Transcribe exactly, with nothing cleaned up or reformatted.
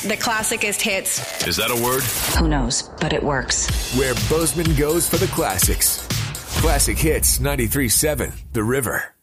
the classicest hits. Is that a word? Who knows, but it works. Where Bozeman goes for the classics. Classic Hits ninety-three point seven, The River.